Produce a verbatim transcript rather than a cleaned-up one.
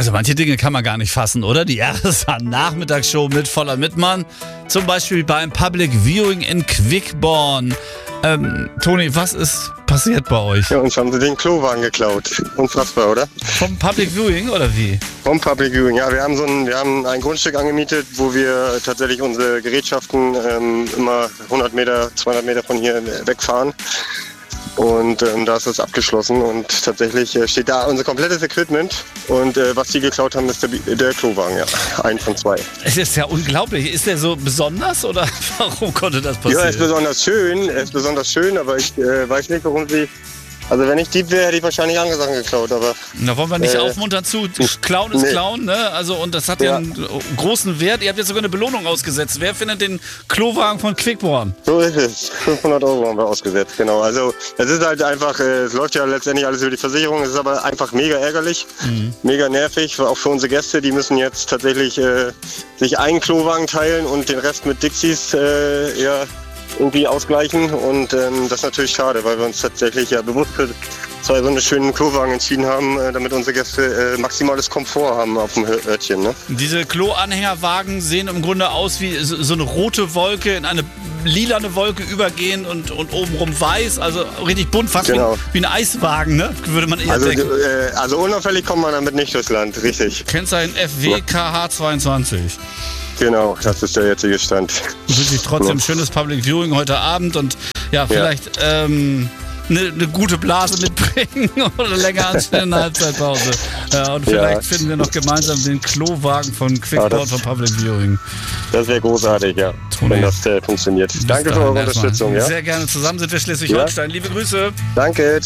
Also manche Dinge kann man gar nicht fassen, oder? Die R S A-Nachmittagsshow mit voller Mitmann. Zum Beispiel beim Public Viewing in Quickborn. Ähm, Toni, was ist passiert bei euch? Ja, uns haben sie den Klowagen geklaut. Unfassbar, oder? Vom Public Viewing oder wie? Vom Public Viewing, ja. Wir haben so ein, wir haben ein Grundstück angemietet, wo wir tatsächlich unsere Gerätschaften ähm, immer hundert Meter, zweihundert Meter von hier wegfahren. Und ähm, da ist es abgeschlossen und tatsächlich äh, steht da unser komplettes Equipment und äh, was die geklaut haben, ist der, der Klowagen, ja. Ein von zwei. Es ist ja unglaublich. Ist der so besonders oder warum konnte das passieren? Ja, er ist besonders schön, er ist besonders schön, aber ich äh, weiß nicht, warum sie... Also wenn ich Dieb wäre, hätte ich wahrscheinlich andere Sachen geklaut, aber... Da wollen wir nicht äh, aufmuntern zu. Klauen ist nee. Klauen, ne? Also, und das hat ja Ja. einen großen Wert. Ihr habt jetzt sogar eine Belohnung ausgesetzt. Wer findet den Klowagen von Quickborn? So ist es. fünfhundert Euro haben wir ausgesetzt, genau. Also es ist halt einfach, äh, es läuft ja letztendlich alles über die Versicherung, es ist aber einfach mega ärgerlich, mhm. mega nervig, auch für unsere Gäste, die müssen jetzt tatsächlich äh, sich einen Klowagen teilen und den Rest mit Dixies äh, ja, irgendwie ausgleichen und ähm, das ist natürlich schade, weil wir uns tatsächlich ja bewusst für zwei so eine schönen Klowagen entschieden haben, äh, damit unsere Gäste äh, maximales Komfort haben auf dem Örtchen. Ne? Diese Klo-Anhängerwagen sehen im Grunde aus wie so, so eine rote Wolke in eine lilane Wolke übergehen und, und obenrum weiß, also richtig bunt, fast genau. wie, wie ein Eiswagen, ne? Würde man eher also, denken. äh, also unauffällig kommt man damit nicht durchs Land, richtig. Kennzeichen F W K H zweiundzwanzig. Genau, das ist der jetzige Stand. Wünsche ich trotzdem ja. schönes Public Viewing heute Abend und ja, vielleicht ja. ähm, eine, eine gute Blase mitbringen oder länger als eine Halbzeitpause. Ja, und vielleicht ja. finden wir noch gemeinsam den Klowagen von Quickborn vom Public Viewing. Das wäre großartig, ja, Toni, wenn das äh, funktioniert. Danke für eure Unterstützung. Ja? Sehr gerne. Zusammen sind wir Schleswig-Holstein. Ja. Liebe Grüße. Danke.